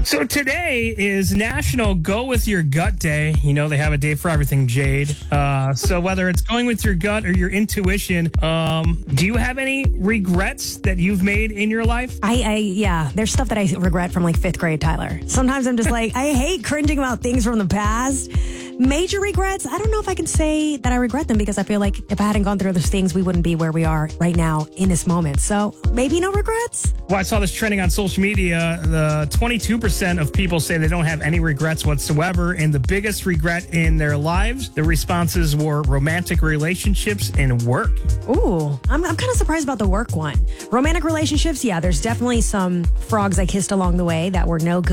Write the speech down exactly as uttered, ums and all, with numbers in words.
So today is National Go With Your Gut Day. You know, they have a day for everything, Jade. Uh, so whether it's going with your gut or your intuition, um, do you have any regrets that you've made in your life? I, I, yeah, there's stuff that I regret from like fifth grade, Tyler. Sometimes I'm just like, I hate cringing about things from the past. Major regrets, I don't know if I can say that I regret them because I feel like if I hadn't gone through those things, we wouldn't be where we are right now in this moment. So maybe no regrets. Well, I saw this trending on social media. The twenty-two percent of people say they don't have any regrets whatsoever. And the biggest regret in their lives, the responses were romantic relationships and work. Ooh, I'm, I'm kind of surprised about the work one. Romantic relationships, yeah, there's definitely some frogs I kissed along the way that were no good.